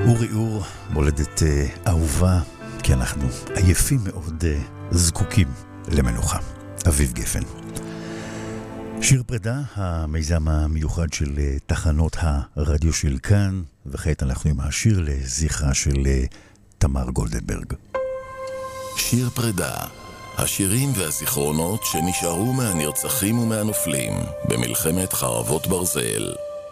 אורי אור, מולדת אהובה, כי אנחנו עייפים מאוד, זקוקים למנוחה. אביב גפן. שיר פרידה, המיזם המיוחד של תחנות הרדיו של כאן, וכעת אנחנו עם השיר לזכרה של תמר גולדנברג. שיר פרידה, השירים והזיכרונות שנשארו מהנרצחים ומהנופלים במלחמת חרבות ברזל.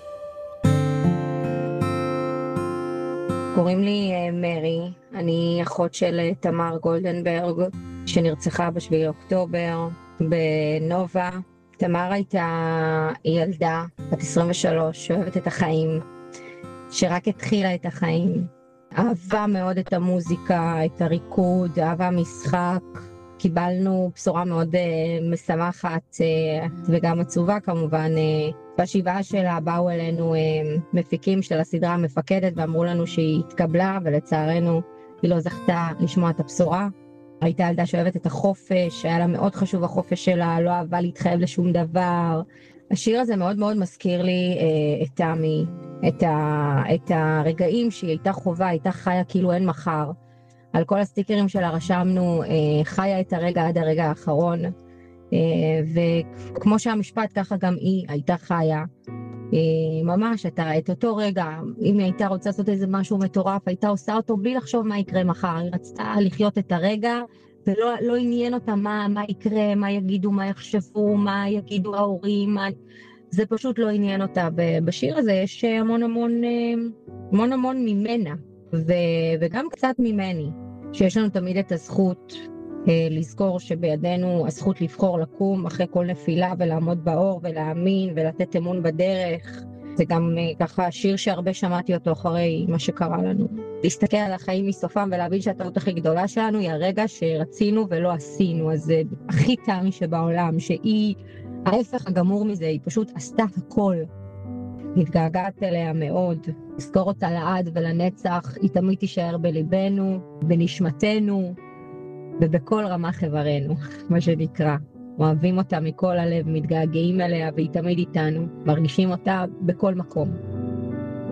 קוראים לי מרי, אני אחות של תמר גולדנברג, שנרצחה ב7 לאוקטובר בנובה. תמר הייתה ילדה, בת 23, שאוהבת את החיים, שרק התחילה את החיים. אהבה מאוד את המוזיקה, את הריקוד, אהבה משחק. קיבלנו בשורה מאוד משמחת וגם עצובה כמובן. בשבעה שלה באו אלינו מפיקים של הסדרה המפקדת ואמרו לנו שהיא התקבלה, ולצערנו היא לא זכתה לשמוע את הבשורה. הייתה ילדה שאוהבת את החופש, היה לה מאוד חשוב החופש שלה, לא אהבה להתחייב לשום דבר. השיר הזה מאוד מאוד מזכיר לי את תמי, את הרגעים שהיא הייתה חובה, הייתה חיה כאילו אין מחר. על כל הסטיקרים שלה רשמנו, חיה את הרגע עד הרגע האחרון, וכמו שהמשפט ככה גם היא הייתה חיה, ממש את אותו רגע, אם היא הייתה רוצה לעשות איזה משהו מטורף, הייתה עושה אותו בלי לחשוב מה יקרה מחר, היא רצתה לחיות את הרגע, ולא עניין אותה מה יקרה, מה יגידו, מה יחשבו, מה יגידו ההורים, זה פשוט לא עניין אותה. בשיר הזה יש המון המון ממנה, וגם קצת ממני, שיש לנו תמיד את הזכות לזכור שבידינו הזכות לבחור לקום אחרי כל נפילה ולעמוד באור ולהאמין ולתת אמון בדרך. זה גם ככה שיר שהרבה שמעתי אותו אחרי מה שקרה לנו. להסתכל על החיים מסופם ולהבין שהטעות הכי גדולה שלנו היא הרגע שרצינו ולא עשינו. אז זה הכי תמי שבעולם, שהיא ההפך הגמור מזה, היא פשוט עשתה הכל. התגעגעת אליה מאוד, לזכור אותה לעד ולנצח, היא תמיד תישאר בליבנו, בנשמתנו ובכל רמ"ח איברנו, מה שנקרא. אוהבים אותה מכל הלב, מתגעגעים אליה והיא תמיד איתנו, מרגישים אותה בכל מקום.